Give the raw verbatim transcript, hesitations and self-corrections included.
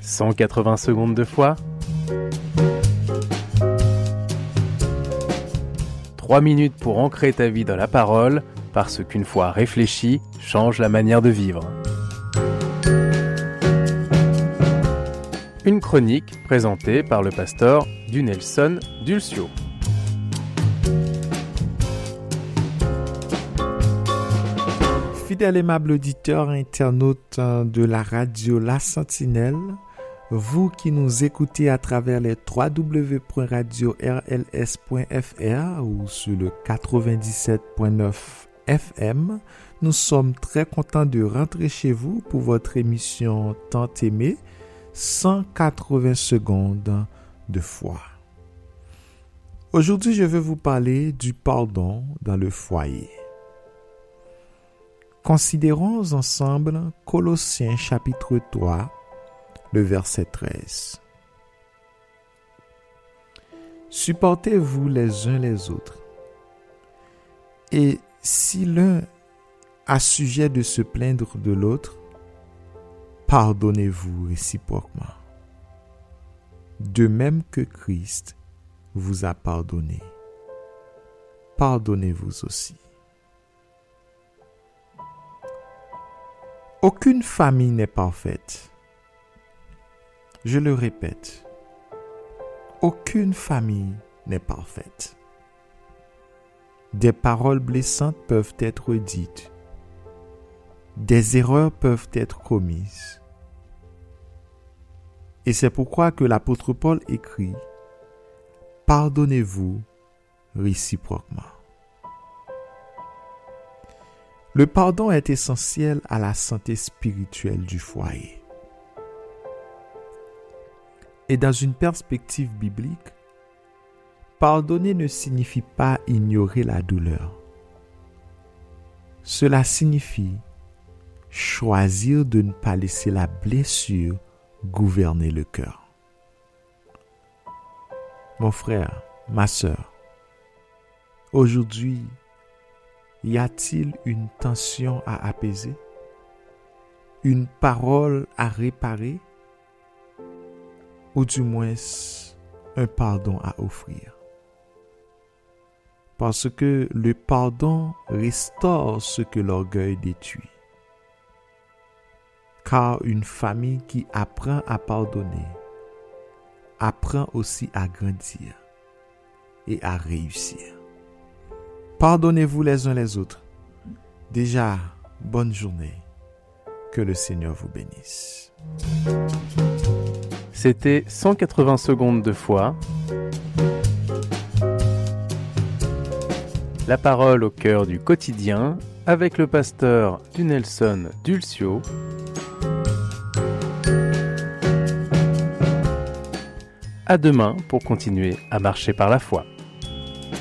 cent quatre-vingts secondes de foi. trois minutes pour ancrer ta vie dans la parole, parce qu'une foi réfléchie change la manière de vivre. Une chronique présentée par le pasteur Dunelson Dulcio. Fidèle aimable auditeur internaute de la radio La Sentinelle, vous qui nous écoutez à travers les w w w point radio r l s point f r ou sur le quatre-vingt-dix-sept point neuf F M, nous sommes très contents de rentrer chez vous pour votre émission tant aimée, cent quatre-vingts secondes de foi. Aujourd'hui, je vais vous parler du pardon dans le foyer. Considérons ensemble Colossiens chapitre trois, le verset treize. Supportez-vous les uns les autres. Et si l'un a sujet de se plaindre de l'autre, pardonnez-vous réciproquement. De même que Christ vous a pardonné, pardonnez-vous aussi. Aucune famille n'est parfaite. Je le répète, aucune famille n'est parfaite. Des paroles blessantes peuvent être dites. Des erreurs peuvent être commises. Et c'est pourquoi que l'apôtre Paul écrit « Pardonnez-vous réciproquement ». Le pardon est essentiel à la santé spirituelle du foyer. Et dans une perspective biblique, pardonner ne signifie pas ignorer la douleur. Cela signifie choisir de ne pas laisser la blessure gouverner le cœur. Mon frère, ma sœur, aujourd'hui, y a-t-il une tension à apaiser? Une parole à réparer? Ou du moins un pardon à offrir? Parce que le pardon restaure ce que l'orgueil détruit. Car une famille qui apprend à pardonner apprend aussi à grandir et à réussir. Pardonnez-vous les uns les autres. Déjà, bonne journée. Que le Seigneur vous bénisse. C'était cent quatre-vingts secondes de foi. La parole au cœur du quotidien avec le pasteur Dunelson Dulcio. À demain pour continuer à marcher par la foi.